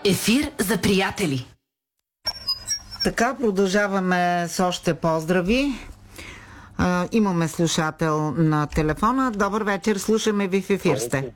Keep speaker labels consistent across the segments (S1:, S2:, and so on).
S1: Ефир за приятели.
S2: Така, продължаваме с още поздрави. Имаме слушател на телефона. Добър вечер, слушаме ви в ефир сте.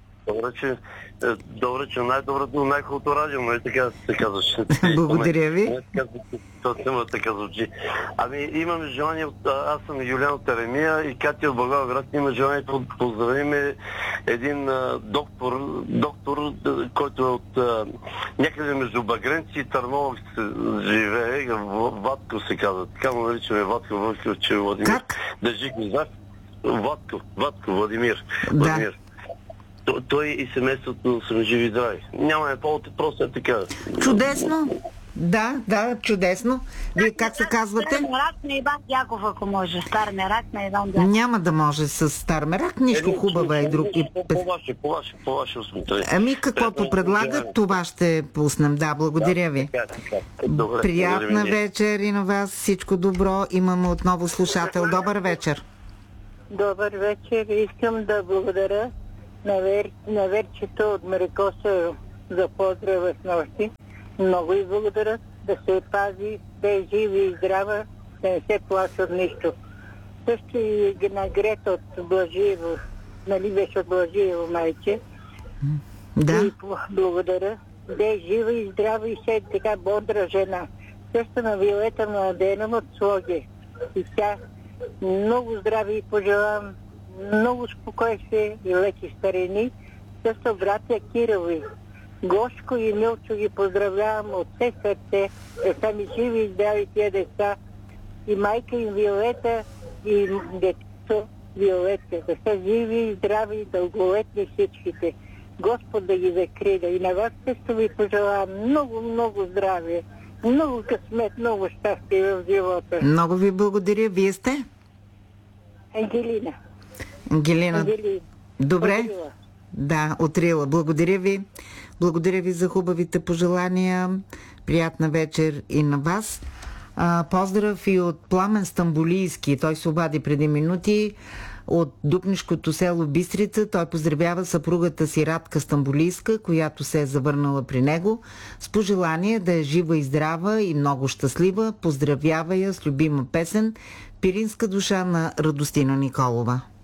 S3: Добре, че най-доброто, най-хубавото радио, но и така се казваше.
S2: Благодаря ви.
S3: Така звучи. Имаме желание, аз съм Юлиан от Теремия и Катя от Благоевград има желание да поздравим един доктор, който е от някъде между Багренци и Търново живее, Ватко се казва, така му наричаме Ватко, че Владимир.
S2: Как?
S3: Държи го знак. Ватко, Владимир.
S2: Да.
S3: Той и семейството са живи и здрави. Нямаме повод, просто е така.
S2: Чудесно. Да, чудесно. Вие как се казвате?
S4: Стар мерак на Иван Дяков, ако може. Стар мерак на Иван Дяков.
S2: Няма да може с стар мерак, нищо хубаво и друг.
S3: По ваше усмотрение.
S2: Каквото предлагат, това ще пуснем. Да, благодаря ви.
S3: Добре,
S2: приятна вечер и на вас. Всичко добро. Имаме отново слушател. Добър вечер.
S5: Добър вечер. Искам да благодаря на Верчето от Марикоса за поздрава с нощи. Много и благодаря, да се пази, да е жива и здрава, да не се плаша от нищо. Също и на Грета от Блажиево, нали беше от Блажиево майче.
S2: Да.
S5: И благодаря, да е жива и здрава и се така бодра жена. Също на Виолета Младенова от Слоги. И тя много здраве и пожелавам, много спокойствие и леки старини. Също братя Кирови, Гошко и Милчо ги поздравлявам от все сърце, да са ми живи и здрави тия деца. И майка им Виолета и детето Виолета, да са живи и здрави и дълголетни всичките. Господ да ги закриля. И на вас също ви пожелавам много, много здраве, много късмет, много щастие в живота.
S2: Много ви благодаря. Вие сте?
S5: Ангелина.
S2: Добре.
S5: От Рила.
S2: Да, от Рила. Благодаря ви. Благодаря ви за хубавите пожелания. Приятна вечер и на вас. Поздрав и от Пламен Стамболийски. Той се обади преди минути от Дупнишкото село Бистрица. Той поздравява съпругата си Радка Стамболийска, която се е завърнала при него, с пожелание да е жива и здрава и много щастлива. Поздравява я с любима песен "Пиринска душа" на Радостина Николова.